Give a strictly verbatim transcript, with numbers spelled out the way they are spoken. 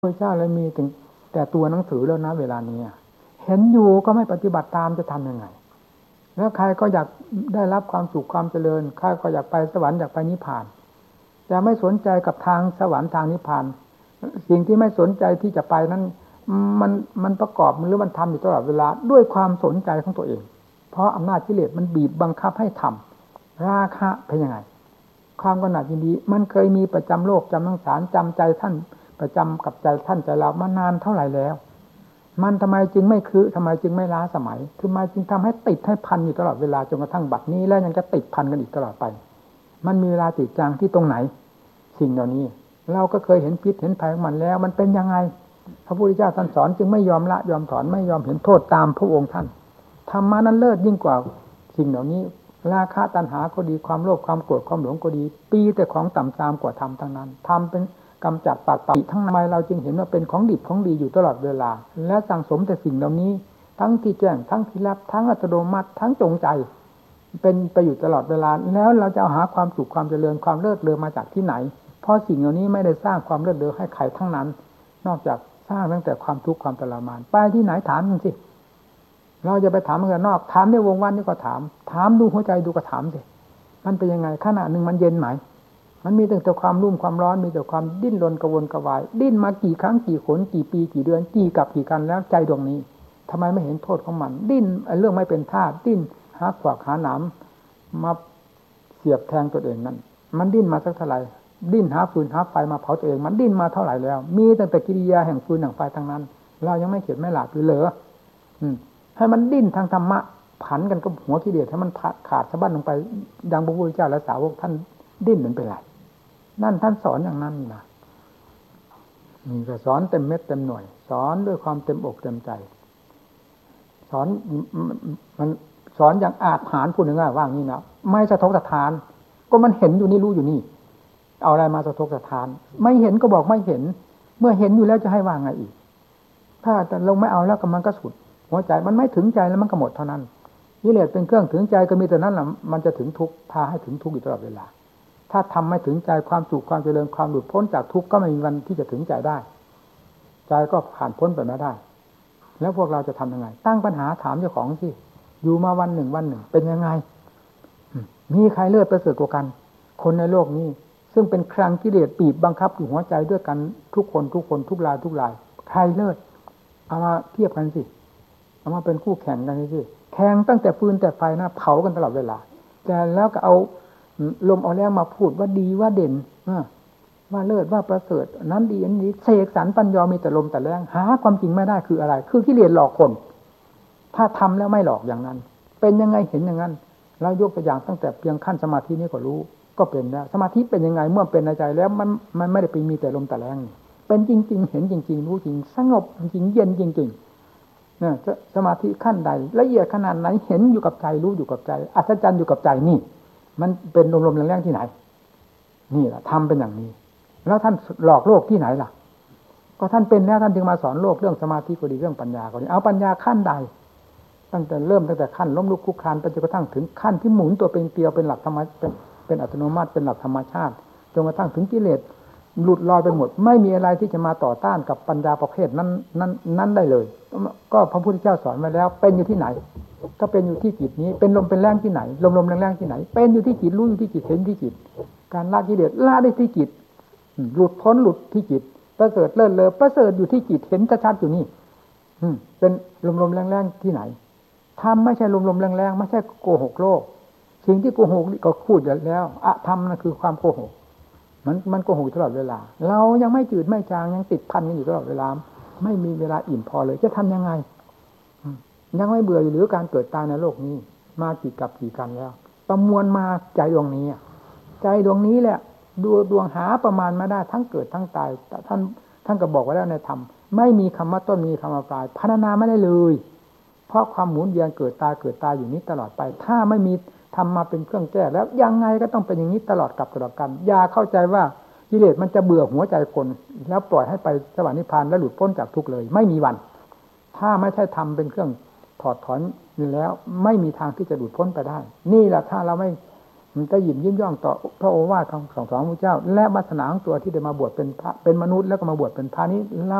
พระเจ้าเลยมีถึงแต่ตัวหนังสือแล้วนะเวลานี้เห็นอยู่ก็ไม่ปฏิบัติตามจะทำยังไงแล้วใครก็อยากได้รับความสุขความเจริญใครก็อยากไปสวรรค์อยากไปนิพพานแต่ไม่สนใจกับทางสวรรค์ทางนิพพานสิ่งที่ไม่สนใจที่จะไปนั้นมันมันประกอบหรือมันทำอยู่ตลอดเวลาด้วยความสนใจของตัวเองเพราะอำนาจกิเลสมันบีบบังคับให้ทำราคะเป็นยังไงความกำหนัดยินดีมันเคยมีประจำโลกจำทั้งสารจำใจท่านประจำกับใจท่านใจเรามานานเท่าไหร่แล้วมันทำไมจึงไม่คือทำไมจึงไม่ล้าสมัยทำไมจึงทำให้ติดให้พันอยู่ตลอดเวลาจนกระทั่งบัดนี้แล้วยังจะติดพันกันอีกตลอดไปมันมีเวลาติดจางที่ตรงไหนสิ่งเหล่านี้เราก็เคยเห็นพิษเห็นภัยของมันแล้วมันเป็นยังไงพระพุทธเจ้าท่านสอนจึงไม่ยอมละยอมถอนไม่ยอมเห็นโทษตามพระองค์ท่านธรรมะนั้นเลิศยิ่งกว่าสิ่งเหล่านี้ราคะตัณหาก็ดีความโลภความโกรธความหลงก็ดีปีแต่ของต่ำทรามกว่าธรรมทั้งนั้นธรรมเป็นกำจัดปัดเป่าทั้งนั้นเราจึงเห็นว่าเป็นของดิบของดีอยู่ตลอดเวลาและสั่งสมแต่สิ่งเหล่านี้ทั้งที่แจ้งทั้งที่ลับทั้งอัตโนมัติทั้งจงใจเป็นไปอยู่ตลอดเวลาแล้วเราจะหาความสุขความเจริญความเลิศเลอมาจากที่ไหนเพราะสิ่งเหล่านี้ไม่ได้สร้างความเลิศเลอให้ใครทั้งนั้นนอกจากสร้างตั้งแต่ความทุกข์ความทรมานไปที่ไหนถามจริงสิเราจะไปถามเมืองนอกถามในวงวันนี่ก็ถามถามดูหัวใจดูก็ถามสิมันเป็นยังไงขณะหนึ่งมันเย็นไหมมันมีแต่ความรุ่มความร้อนมีแต่ความดิ้นรนกระวนกระวายดิ้นมากี่ครั้งกี่ขนกี่ปีกี่เดือนกี่กับกี่กันแล้วใจดวงนี้ทำไมไม่เห็นโทษของมันดิ้นเรื่องไม่เป็นท่าดิ้นหาขวากหาหนามมาเสียบแทงตัวเองนั่นมันดิ้นมาสักเท่าไหร่ดิ้นหาฟืนหาไฟมาเผาตัวเองมันดิ้นมาเท่าไหร่แล้วมีตั้งแต่กิริยาแห่งฟืนแห่งไฟทั้งนั้นเรายังไม่เข็ดไม่หลาบหรือเหรออืมให้มันดิ้นทางธรรมะผันกันกับหัวกิเลสให้มันขาดสะบั้นลงไปดังพระพุทธเจ้าและสาวกท่านดิ้นเหมือนเป็นไรนั่นท่านสอนอย่างนั้นนะนี่ก็สอนเต็มเม็ดเต็มหน่วยสอนด้วยความเต็มอกเต็มใจสอนมันสอนอย่างอาจหารพูดง่ายๆว่างี้นะไม่สะทกสะท้านก็มันเห็นอยู่นี่รู้อยู่นี่เอาอะไรมาสะทกสะท้านไม่เห็นก็บอกไม่เห็นเมื่อเห็นอยู่แล้วจะให้ว่าไงอีกถ้าแต่ลงไม่เอาแล้วก็มันก็สุดหัวใจมันไม่ถึงใจแล้วมันก็หมดเท่านั้นกิเลสเป็นเครื่องถึงใจก็มีแต่นั้นแหละมันจะถึงทุกข์พาให้ถึงทุกข์อยู่ตลอดเวลาถ้าทำไม่ถึงใจความสุขความเจริญความหลุดพ้นจากทุกข์ก็ไม่มีวันที่จะถึงใจได้ใจก็ผ่านพ้นไปไม่ได้แล้วพวกเราจะทำยังไงตั้งปัญหาถามเจ้าของสิอยู่มาวันหนึ่งวันหนึ่งเป็นยังไงมีใครเลิศประเสริฐกว่ากันคนในโลกนี้ซึ่งเป็นครั้งกิเลสบีบบังคับอยู่หัวใจด้วยกันทุกคนทุกคนทุกรายทุกรายใครเลิศเอามาเทียบกันสิเอามาเป็นคู่แข่งกันสิแข่งตั้งแต่ฟืนแต่ไฟนะเผากันตลอดเวลาแต่แล้วก็เอาลมเอาแรงมาพูดว่าดีว่าเด่นว่าเลิศว่าประเสริฐนั้นดีอันนี้เสกสรรปัญญามีแต่ลมแต่แรงหาความจริงไม่ได้คืออะไรคือกิเลสหลอกคนถ้าทำแล้วไม่หลอกอย่างนั้นเป็นยังไงเห็นอย่างนั้นเรายกตัวอย่างตั้งแต่เพียงขั้นสมาธินี้ก็รู้ก็เป็นแล้วสมาธิเป็นยังไงเมื่อเป็นในใจแล้วมันมันไม่ได้ไปมีแต่ลมแต่แรงเป็นจริงๆเห็นจริงๆรู้จริงสงบจริงเย็นจริงๆเนี่ยสมาธิขั้นใดละเอียดขนาดไหนเห็นอยู่กับใจรู้อยู่กับใจอัศจรรย์อยู่กับใจนี่มันเป็นลมๆแรงๆที่ไหนนี่แหละทำเป็นอย่างนี้แล้วท่านหลอกโลกที่ไหนล่ะก็ท่านเป็นแล้วท่านจึงมาสอนโลกเรื่องสมาธิก็ดีเรื่องปัญญาก็ดีเอาปัญญาขั้นใดตั้งแต่เริ่มตั้งแต่ขั้นล้มลุกคลุกคลานไปจนกระทั่งถึงขั้นที่หมุนตัวเป็นเกลียวเป็นหลักธรรมเป็นเป็นอัตโนมัติเป็นหลักธรรมชาติจนกระทั่งถึงกิเลสหลุดลอยไปหมดไม่มีอะไรที่จะมาต่อต้านกับปัญญาประเภทนั้นนั้นนั้นได้เลยก็พระพุทธเจ้าสอนไว้แล้วเป็นอยู่ที่ไหนก็เป็นอยู่ที่จิตนี้เป็นลมเป็นแรงที่ไหนลมลมแรงแรงที่ไหนเป็นอยู่ที่จิตรู้อยู่ที่จิตเห็นที่จิตการละกิเลสละได้ที่จิตหลุดพ้นหลุดที่จิตประเสริฐเลิศเลอประเสริฐอยู่ที่จิตเห็นชัดๆอยู่นี่เป็นลมลมแรงแรงที่ไหนธรรมไม่ใช่ลมลมแรงแรงไม่ใช่โกหกโลกสิ่งที่โกหกก็พูดแล้วอะธรรมนั่นคือความโกหกมันมันโกหกตลอดเวลาเรายังไม่จืดไม่จางยังติดพันกันอยู่ตลอดเวลาไม่มีเวลาอิ่มพอเลยจะทำยังไงยังไม่เบื่อหรือการเกิดตายในโลกนี้มากี่กับกี่กันแล้วประมวลมาใจดวงนี้ใจดวงนี้แหละดูดวงหาประมาณมาได้ทั้งเกิดทั้งตายแต่ท่านท่านก็บอกไว้แล้วในธรรมไม่มีคำว่าต้นมีคำว่าปลายพรรณนาไม่ได้เลยเพราะความหมุนเวียนเกิดตายเกิดตายอยู่นี้ตลอดไปถ้าไม่มีทำมาเป็นเครื่องแก้แล้วยังไงก็ต้องเป็นอย่างนี้ตลอดกับตลอดกันอย่าเข้าใจว่ากิเลสมันจะเบื่อหัวใจคนแล้วปล่อยให้ไปสวรรค์นิพพานและหลุดพ้นจากทุกข์เลยไม่มีวันถ้าไม่ใช่ทำเป็นเครื่องถอดถอนนี่แล้วไม่มีทางที่จะหลุดพ้นไปได้นี่แหละถ้าเราไม่มันจะหยิบยิ้มย่องต่อพระโอวาทของสองพระเจ้าและวาสนาของตัวที่ได้มาบวชเป็นพระเป็นมนุษย์แล้วก็มาบวชเป็นพระนี้